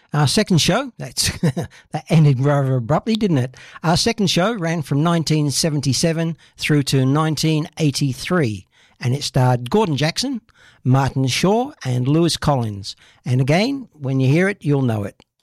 Our second show, that ended rather abruptly, didn't it? Our second show ran from 1977 through to 1983, and it starred Gordon Jackson, Martin Shaw, and Lewis Collins. And again, when you hear it, you'll know it.